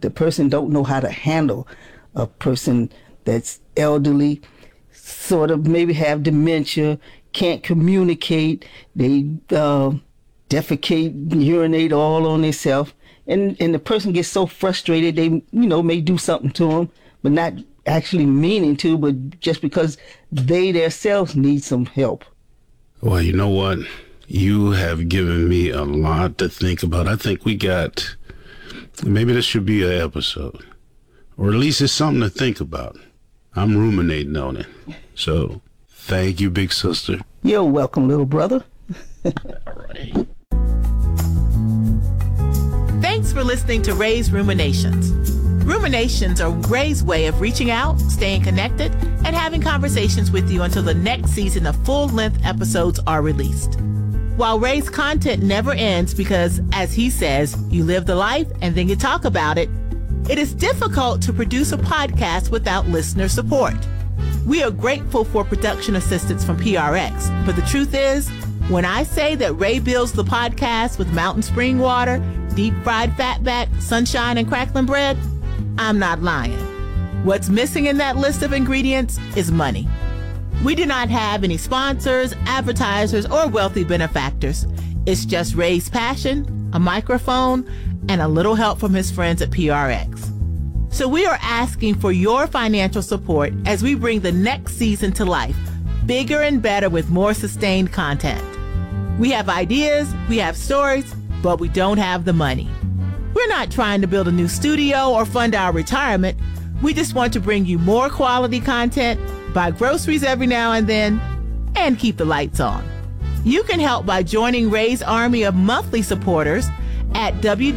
the person don't know how to handle a person that's elderly, sort of maybe have dementia, can't communicate, they defecate, urinate all on themselves, and the person gets so frustrated they may do something to them, but not actually meaning to, but just because they themselves need some help. Well, you know what? You have given me a lot to think about. I think maybe this should be an episode, or at least it's something to think about. I'm ruminating on it. So, thank you, big sister. You're welcome, little brother. All right. Thanks for listening to Ray's Ruminations. Ruminations are Ray's way of reaching out, staying connected, and having conversations with you until the next season of full-length episodes are released. While Ray's content never ends because, as he says, you live the life and then you talk about it, it is difficult to produce a podcast without listener support. We are grateful for production assistance from PRX, but the truth is, when I say that Ray builds the podcast with mountain spring water, deep fried fatback, sunshine, and crackling bread, I'm not lying. What's missing in that list of ingredients is money. We do not have any sponsors, advertisers, or wealthy benefactors. It's just Ray's passion, a microphone, and a little help from his friends at PRX. So we are asking for your financial support as we bring the next season to life, bigger and better with more sustained content. We have ideas, we have stories, but we don't have the money. We're not trying to build a new studio or fund our retirement. We just want to bring you more quality content, buy groceries every now and then, and keep the lights on. You can help by joining Ray's army of monthly supporters at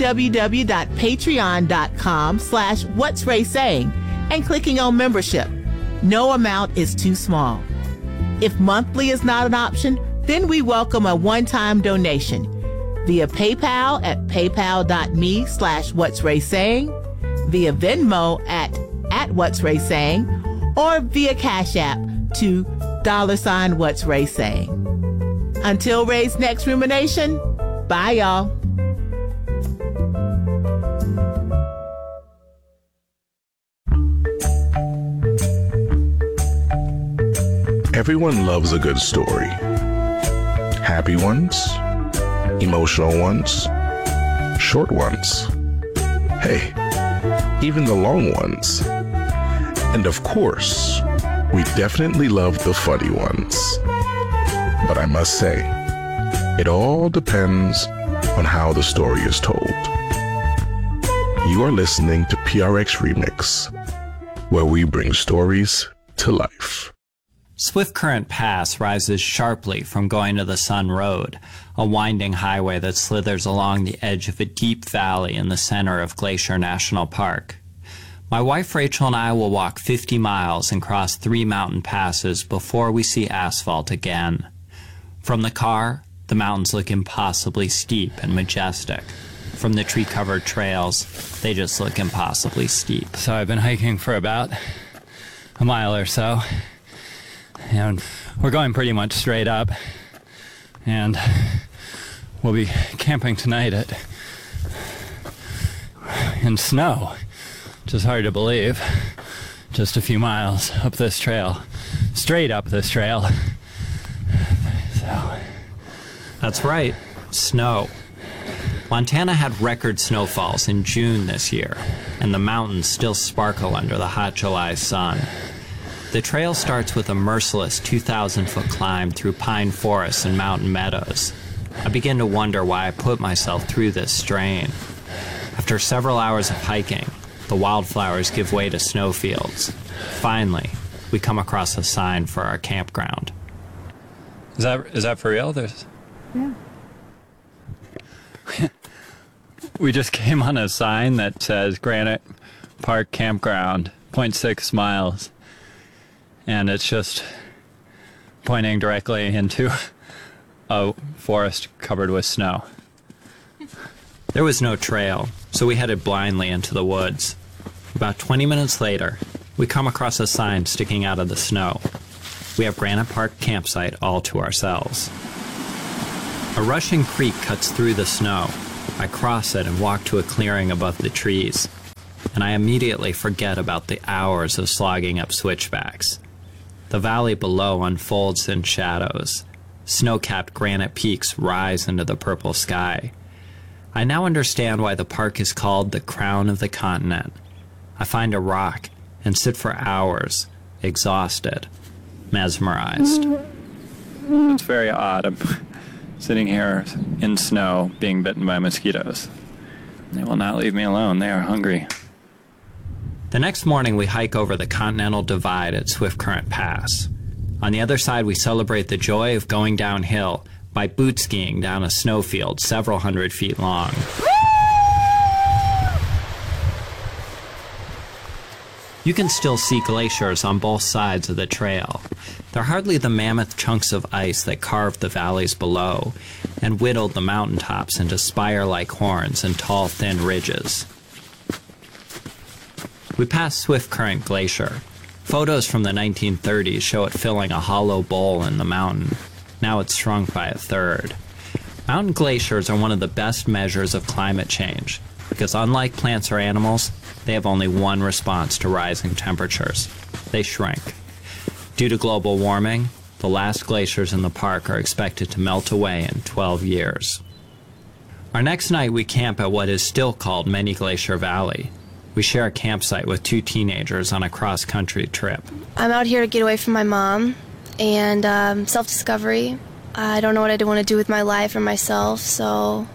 www.patreon.com/whatsraysaying and clicking on membership. No amount is too small. If monthly is not an option, then we welcome a one-time donation via PayPal at paypal.me/whatsraysaying, via Venmo at whatsraysaying, or via Cash App to $whatsraysaying. Until Ray's next rumination, bye y'all. Everyone loves a good story. Happy ones, emotional ones, short ones. Hey, even the long ones. And of course, we definitely love the funny ones. But I must say, it all depends on how the story is told. You are listening to PRX Remix, where we bring stories to life. Swift Current Pass rises sharply from Going to the Sun Road, a winding highway that slithers along the edge of a deep valley in the center of Glacier National Park. My wife Rachel and I will walk 50 miles and cross 3 mountain passes before we see asphalt again. From the car, the mountains look impossibly steep and majestic. From the tree-covered trails, they just look impossibly steep. So I've been hiking for about a mile or so, and we're going pretty much straight up, and we'll be camping tonight in snow, which is hard to believe. Just a few miles up this trail, straight up this trail. So, that's right, snow. Montana had record snowfalls in June this year, and the mountains still sparkle under the hot July sun. The trail starts with a merciless 2,000-foot climb through pine forests and mountain meadows. I begin to wonder why I put myself through this strain. After several hours of hiking, the wildflowers give way to snowfields. Finally, we come across a sign for our campground. Is that for real? Yeah. We just came on a sign that says Granite Park Campground, 0.6 miles. And it's just pointing directly into a forest covered with snow. There was no trail, so we headed blindly into the woods. About 20 minutes later, we come across a sign sticking out of the snow. We have Granite Park Campsite all to ourselves. A rushing creek cuts through the snow. I cross it and walk to a clearing above the trees. and I immediately forget about the hours of slogging up switchbacks. The valley below unfolds in shadows. Snow-capped granite peaks rise into the purple sky. I now understand why the park is called the Crown of the Continent. I find a rock and sit for hours, exhausted, mesmerized. It's very odd. I'm sitting here in snow being bitten by mosquitoes. They will not leave me alone. They are hungry. The next morning, we hike over the Continental Divide at Swift Current Pass. On the other side, we celebrate the joy of going downhill by boot skiing down a snowfield several hundred feet long. You can still see glaciers on both sides of the trail. They're hardly the mammoth chunks of ice that carved the valleys below and whittled the mountaintops into spire-like horns and tall, thin ridges. We pass Swift Current Glacier. Photos from the 1930s show it filling a hollow bowl in the mountain. Now it's shrunk by a third. Mountain glaciers are one of the best measures of climate change because unlike plants or animals, they have only one response to rising temperatures. They shrink. Due to global warming, the last glaciers in the park are expected to melt away in 12 years. Our next night we camp at what is still called Many Glacier Valley. We share a campsite with 2 teenagers on a cross-country trip. I'm out here to get away from my mom and self-discovery. I don't know what I want to do with my life or myself, so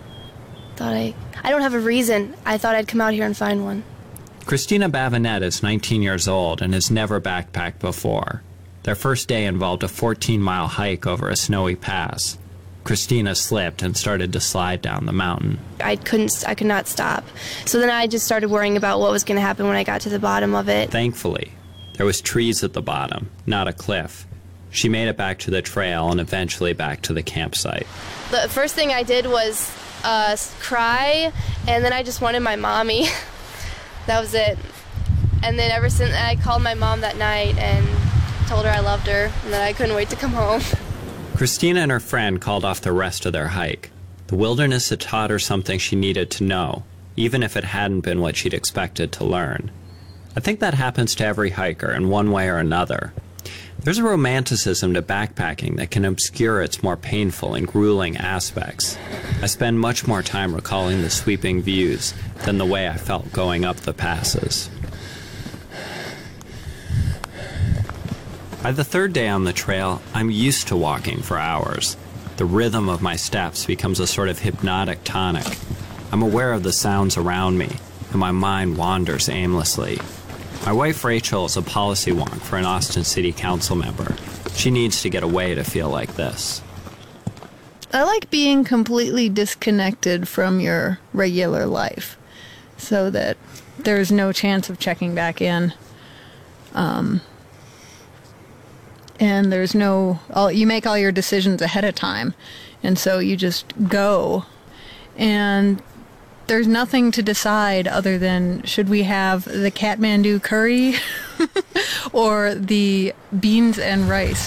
I don't have a reason. I thought I'd come out here and find one. Christina Bavinet is 19 years old and has never backpacked before. Their first day involved a 14-mile hike over a snowy pass. Christina slipped and started to slide down the mountain. I could not stop. So then I just started worrying about what was going to happen when I got to the bottom of it. Thankfully, there was trees at the bottom, not a cliff. She made it back to the trail and eventually back to the campsite. The first thing I did was cry, and then I just wanted my mommy. That was it. And then ever since, I called my mom that night and told her I loved her and that I couldn't wait to come home. Christina and her friend called off the rest of their hike. The wilderness had taught her something she needed to know, even if it hadn't been what she'd expected to learn. I think that happens to every hiker in one way or another. There's a romanticism to backpacking that can obscure its more painful and grueling aspects. I spend much more time recalling the sweeping views than the way I felt going up the passes. By the third day on the trail, I'm used to walking for hours. The rhythm of my steps becomes a sort of hypnotic tonic. I'm aware of the sounds around me, and my mind wanders aimlessly. My wife Rachel is a policy wonk for an Austin City Council member. She needs to get away to feel like this. I like being completely disconnected from your regular life so that there's no chance of checking back in. And there's you make all your decisions ahead of time. And so you just go. And there's nothing to decide other than should we have the Kathmandu curry or the beans and rice.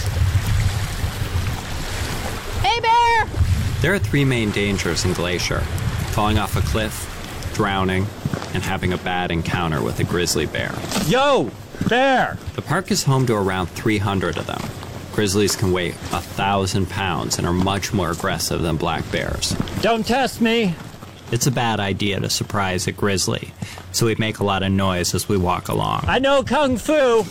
Hey, Bear! There are 3 main dangers in Glacier: falling off a cliff, drowning, and having a bad encounter with a grizzly bear. Yo! Bear! The park is home to around 300 of them. Grizzlies can weigh 1,000 pounds and are much more aggressive than black bears. Don't test me! It's a bad idea to surprise a grizzly, so we make a lot of noise as we walk along. I know Kung Fu!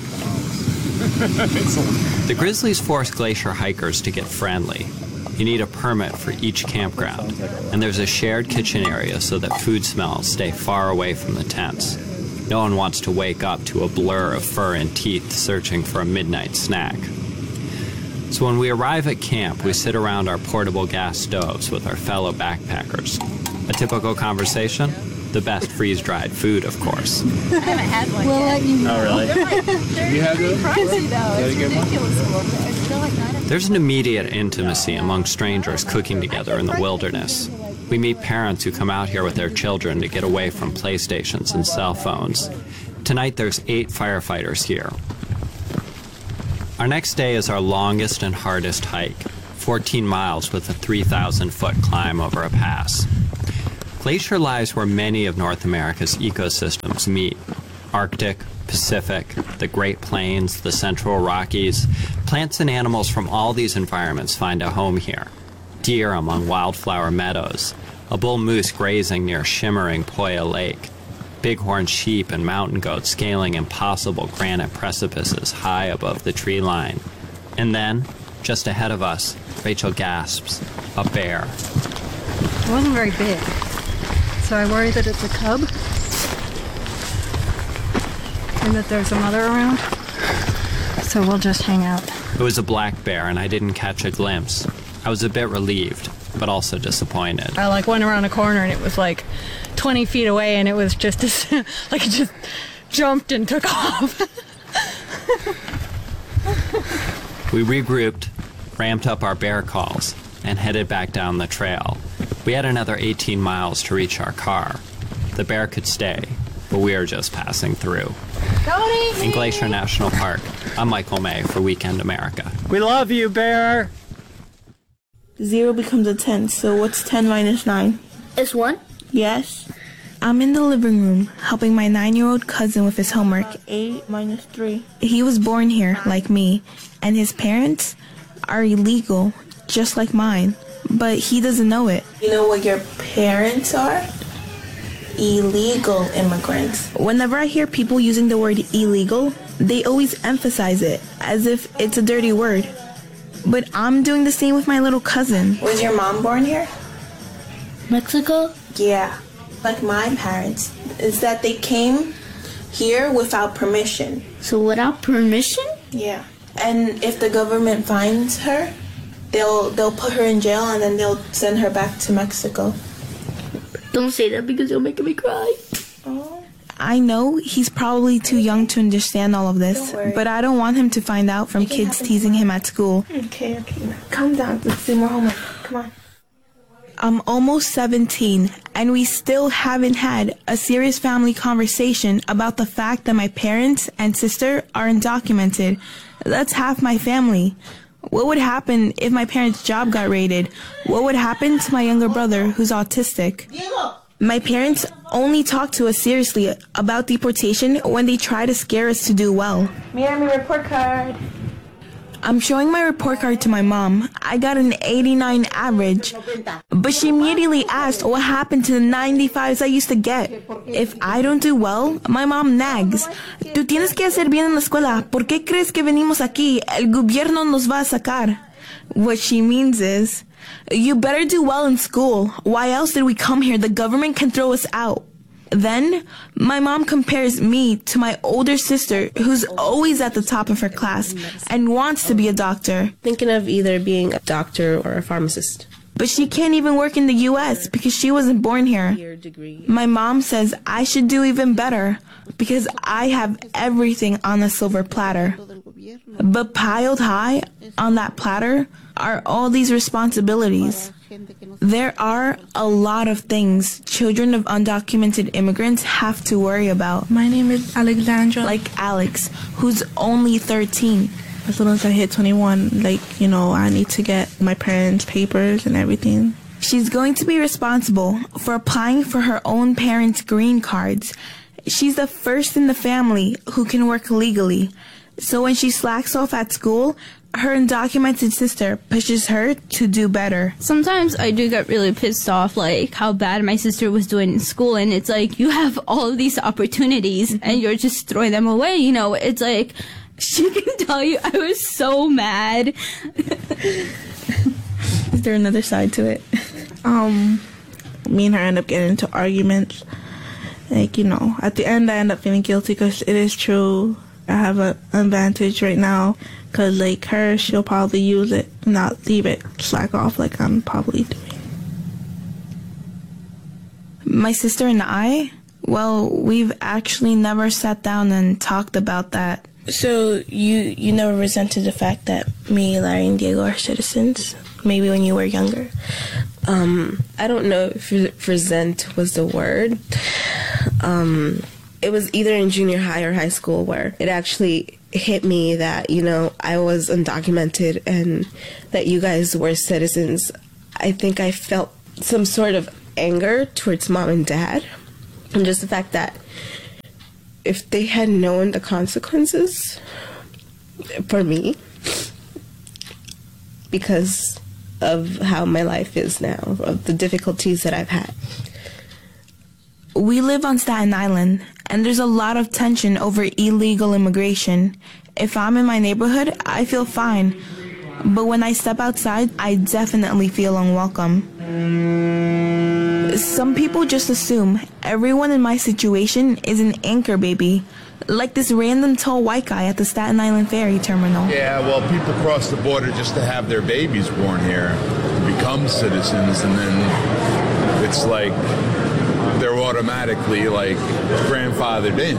The grizzlies force Glacier hikers to get friendly. You need a permit for each campground, and there's a shared kitchen area so that food smells stay far away from the tents. No one wants to wake up to a blur of fur and teeth searching for a midnight snack. So when we arrive at camp, we sit around our portable gas stoves with our fellow backpackers. A typical conversation? The best freeze-dried food, of course. I haven't had one We'll yet. let you know. Oh, really? You had those? Pricey, though. It's ridiculous. There's an immediate intimacy among strangers cooking together in the wilderness. We meet parents who come out here with their children to get away from PlayStations and cell phones. Tonight there's 8 firefighters here. Our next day is our longest and hardest hike, 14 miles with a 3,000-foot climb over a pass. Glacier lies where many of North America's ecosystems meet. Arctic, Pacific, the Great Plains, the Central Rockies. Plants and animals from all these environments find a home here. Deer among wildflower meadows, a bull moose grazing near shimmering Poya Lake, bighorn sheep and mountain goats scaling impossible granite precipices high above the tree line. And then, just ahead of us, Rachel gasps, a bear. It wasn't very big, so I worry that it's a cub and that there's a mother around. So we'll just hang out. It was a black bear, and I didn't catch a glimpse. I was a bit relieved, but also disappointed. I went around a corner and it was 20 feet away, and it was just it just jumped and took off. We regrouped, ramped up our bear calls, and headed back down the trail. We had another 18 miles to reach our car. The bear could stay, but we were just passing through. In Glacier National Park, I'm Michael May for Weekend America. We love you, bear! 0 becomes a 10, so what's 10 minus 9? It's 1? Yes. I'm in the living room, helping my 9-year-old cousin with his homework. 8 minus 3. He was born here, like me, and his parents are illegal, just like mine. But he doesn't know it. You know what your parents are? Illegal immigrants. Whenever I hear people using the word illegal, they always emphasize it, as if it's a dirty word. But I'm doing the same with my little cousin. Was your mom born here? Mexico? Yeah, like my parents. Is that they came here without permission. So without permission? Yeah. And if the government finds her, they'll put her in jail and then they'll send her back to Mexico. Don't say that because you're making me cry. Oh. I know he's probably too young to understand all of this, but I don't want him to find out from kids teasing him at school. Okay. Calm down. Let's do more homework. Come on. I'm almost 17, and we still haven't had a serious family conversation about the fact that my parents and sister are undocumented. That's half my family. What would happen if my parents' job got raided? What would happen to my younger brother who's autistic? My parents only talk to us seriously about deportation when they try to scare us to do well. Mira mi report card. I'm showing my report card to my mom. I got an 89 average. But she immediately asked what happened to the 95s I used to get. If I don't do well, my mom nags. Tú tienes que hacer bien en la escuela. ¿Por qué crees que venimos aquí? El gobierno nos va a sacar. What she means is, you better do well in school. Why else did we come here? The government can throw us out. Then, my mom compares me to my older sister, who's always at the top of her class and wants to be a doctor. Thinking of either being a doctor or a pharmacist. But she can't even work in the U.S. because she wasn't born here. My mom says I should do even better because I have everything on a silver platter. But piled high on that platter are all these responsibilities. There are a lot of things children of undocumented immigrants have to worry about. My name is Alexandra. Like Alex, who's only 13. As soon as I hit 21, I need to get my parents' papers and everything. She's going to be responsible for applying for her own parents' green cards. She's the first in the family who can work legally. So when she slacks off at school, her undocumented sister pushes her to do better. Sometimes I do get really pissed off, how bad my sister was doing in school, and it's you have all of these opportunities and you're just throwing them away, It's she can tell you I was so mad. Is there another side to it? Me and her end up getting into arguments. At the end I end up feeling guilty because it is true. I have an advantage right now because her, she'll probably use it, not leave it slack off like I'm probably doing. My sister and I, we've actually never sat down and talked about that. So you never resented the fact that me, Larry, and Diego are citizens? Maybe when you were younger? I don't know if resent was the word. It was either in junior high or high school where it actually hit me that, I was undocumented and that you guys were citizens. I think I felt some sort of anger towards mom and dad. And just the fact that if they had known the consequences for me because of how my life is now, of the difficulties that I've had. We live on Staten Island, and there's a lot of tension over illegal immigration. If I'm in my neighborhood, I feel fine. But when I step outside, I definitely feel unwelcome. Some people just assume everyone in my situation is an anchor baby, like this random tall white guy at the Staten Island ferry terminal. Yeah, well, people cross the border just to have their babies born here, to become citizens, and then it's like they're automatically like grandfathered in.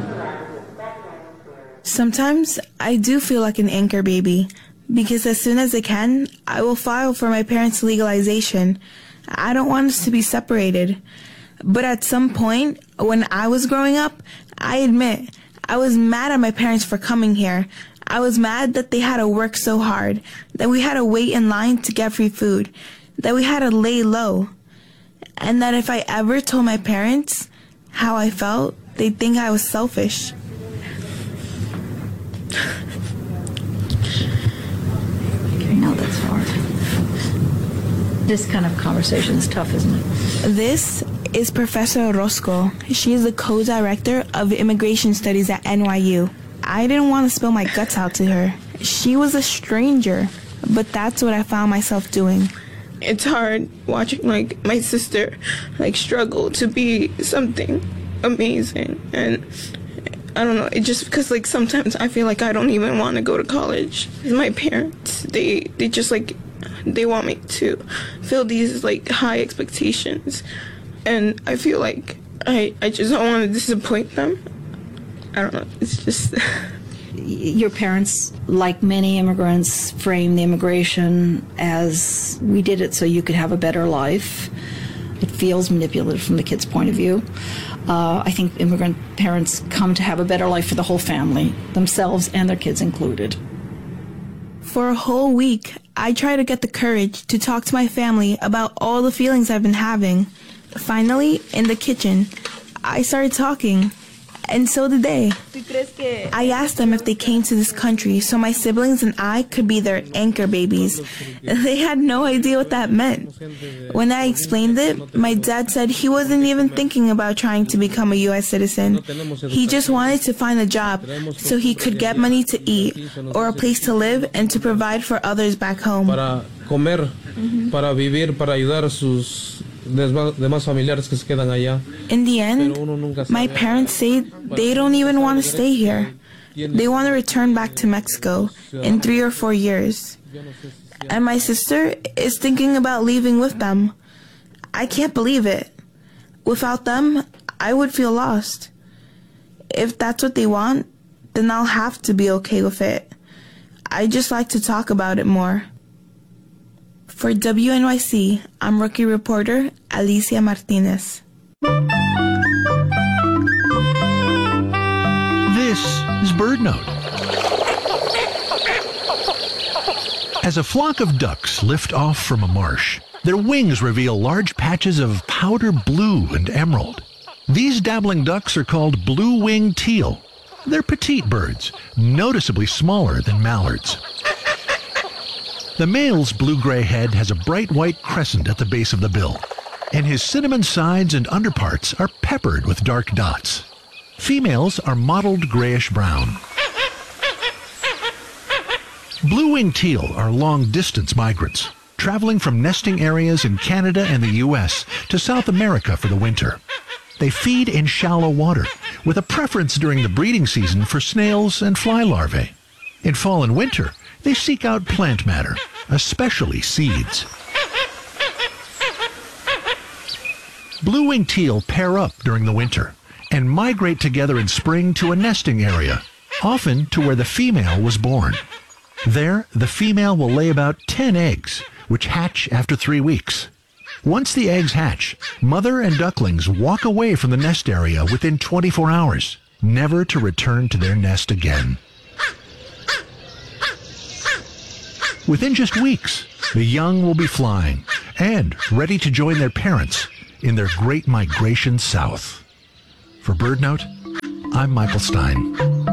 Sometimes I do feel like an anchor baby, because as soon as I can, I will file for my parents' legalization. I don't want us to be separated. But at some point, when I was growing up, I admit, I was mad at my parents for coming here. I was mad that they had to work so hard, that we had to wait in line to get free food, that we had to lay low. And that if I ever told my parents how I felt, they'd think I was selfish. No, that's hard. This kind of conversation is tough, isn't it? This is Professor Orozco. She is the co-director of Immigration Studies at NYU. I didn't want to spill my guts out to her. She was a stranger, but that's what I found myself doing. It's hard watching like my sister like struggle to be something amazing, and I don't know, it just because like sometimes I feel like I don't even want to go to college. My parents, they just like, they want me to fill these like high expectations, and I feel like I just don't want to disappoint them. I don't know, it's just Your parents, like many immigrants, frame the immigration as we did it so you could have a better life. It feels manipulative from the kid's point of view. I think immigrant parents come to have a better life for the whole family, themselves and their kids included. For a whole week, I tried to get the courage to talk to my family about all the feelings I've been having. Finally, in the kitchen, I started talking, and so did they. I asked them if they came to this country so my siblings and I could be their anchor babies. They had no idea what that meant. When I explained it, my dad said he wasn't even thinking about trying to become a U.S. citizen. He just wanted to find a job so he could get money to eat or a place to live and to provide for others back home. Para comer, para vivir, para ayudar a sus demás familiares que se quedan allá. In the end, my parents say they don't even want to stay here. They want to return back to Mexico in 3 or 4 years. And my sister is thinking about leaving with them. I can't believe it. Without them, I would feel lost. If that's what they want, then I'll have to be okay with it. I just like to talk about it more. For WNYC, I'm rookie reporter Alicia Martinez. This is BirdNote. As a flock of ducks lift off from a marsh, their wings reveal large patches of powder blue and emerald. These dabbling ducks are called blue-winged teal. They're petite birds, noticeably smaller than mallards. The male's blue-gray head has a bright white crescent at the base of the bill, and his cinnamon sides and underparts are peppered with dark dots. Females are mottled grayish-brown. Blue-winged teal are long-distance migrants, traveling from nesting areas in Canada and the U.S. to South America for the winter. They feed in shallow water, with a preference during the breeding season for snails and fly larvae. In fall and winter, they seek out plant matter, especially seeds. Blue-winged teal pair up during the winter and migrate together in spring to a nesting area, often to where the female was born. There, the female will lay about 10 eggs, which hatch after 3 weeks. Once the eggs hatch, mother and ducklings walk away from the nest area within 24 hours, never to return to their nest again. Within just weeks, the young will be flying and ready to join their parents in their great migration south. For BirdNote, I'm Michael Stein.